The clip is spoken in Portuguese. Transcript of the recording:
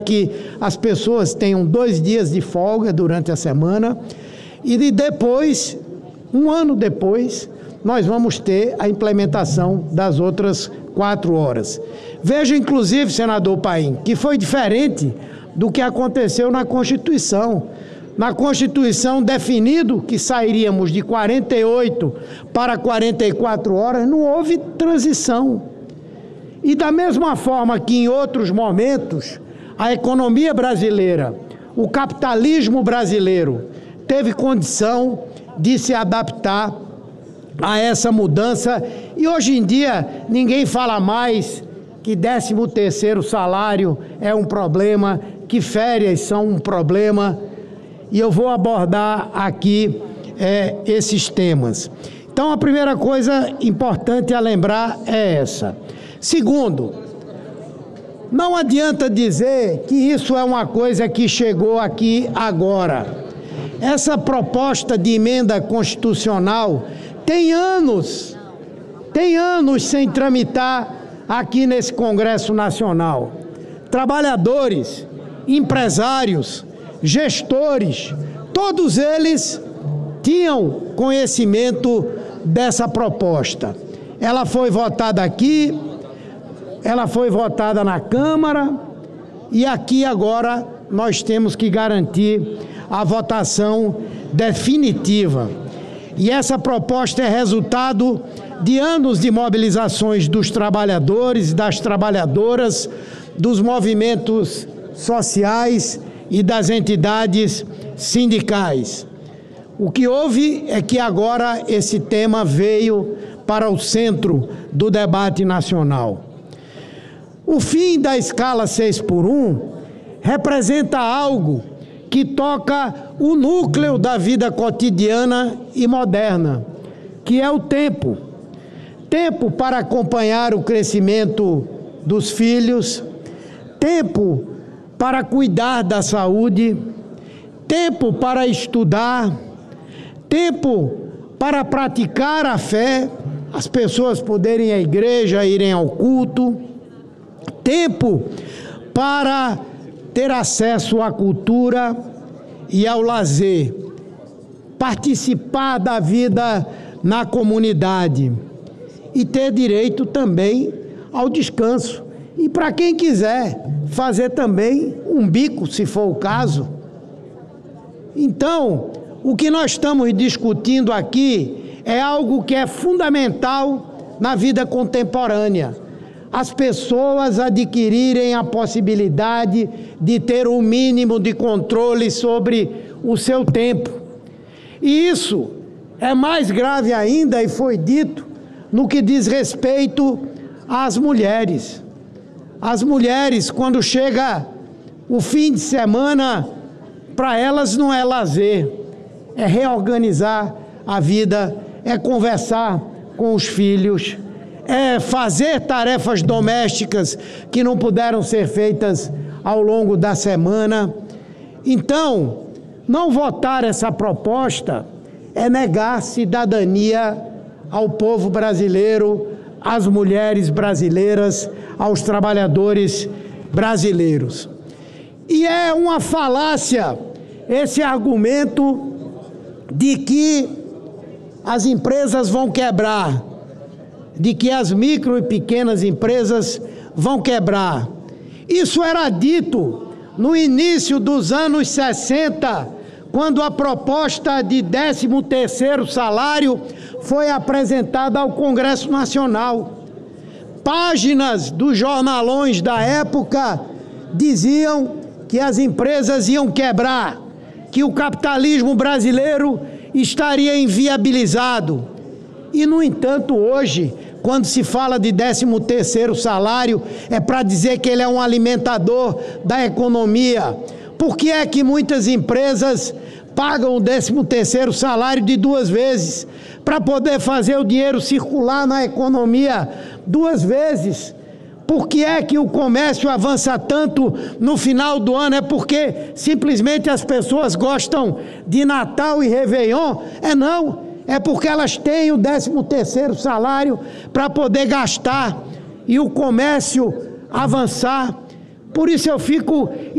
que as pessoas tenham 2 dias de folga durante a semana e depois, um ano depois, nós vamos ter a implementação das outras 4 horas. Veja, inclusive, senador Paim, que foi diferente do que aconteceu na Constituição. Na Constituição, definido que sairíamos de 48 para 44 horas, não houve transição. E da mesma forma que em outros momentos, a economia brasileira, o capitalismo brasileiro, teve condição de se adaptar a essa mudança. E hoje em dia, ninguém fala mais que 13º salário é um problema, que férias são um problema. E eu vou abordar aqui esses temas. Então, a primeira coisa importante a lembrar é essa. Segundo, não adianta dizer que isso é uma coisa que chegou aqui agora. Essa proposta de emenda constitucional tem anos sem tramitar aqui nesse Congresso Nacional. Trabalhadores, empresários, gestores, todos eles tinham conhecimento dessa proposta. Ela foi votada aqui, ela foi votada na Câmara e aqui agora nós temos que garantir a votação definitiva. E essa proposta é resultado de anos de mobilizações dos trabalhadores e das trabalhadoras, dos movimentos sociais e das entidades sindicais. O que houve é que agora esse tema veio para o centro do debate nacional. O fim da escala 6x1 representa algo que toca o núcleo da vida cotidiana e moderna, que é o tempo. Tempo para acompanhar o crescimento dos filhos, tempo para cuidar da saúde, tempo para estudar, tempo para praticar a fé, as pessoas poderem ir à igreja, irem ao culto, tempo para ter acesso à cultura e ao lazer, participar da vida na comunidade e ter direito também ao descanso. E para quem quiser fazer também um bico, se for o caso. Então, o que nós estamos discutindo aqui é algo que é fundamental na vida contemporânea. As pessoas adquirirem a possibilidade de ter o mínimo de controle sobre o seu tempo. E isso é mais grave ainda, e foi dito, no que diz respeito às mulheres. As mulheres, quando chega o fim de semana, para elas não é lazer, é reorganizar a vida, é conversar com os filhos, é fazer tarefas domésticas que não puderam ser feitas ao longo da semana. Então, não votar essa proposta é negar cidadania ao povo brasileiro, às mulheres brasileiras, aos trabalhadores brasileiros. E é uma falácia esse argumento de que as empresas vão quebrar, de que as micro e pequenas empresas vão quebrar. Isso era dito no início dos anos 60, quando a proposta de 13º salário foi apresentada ao Congresso Nacional. Páginas dos jornalões da época diziam que as empresas iam quebrar, que o capitalismo brasileiro estaria inviabilizado. E, no entanto, hoje, quando se fala de 13º salário, é para dizer que ele é um alimentador da economia. Por que é que muitas empresas pagam o 13º salário de 2 vezes? Para poder fazer o dinheiro circular na economia 2 vezes. Por que é que o comércio avança tanto no final do ano? É porque simplesmente as pessoas gostam de Natal e Réveillon? Não. É porque elas têm o 13º salário para poder gastar e o comércio avançar. Por isso eu fico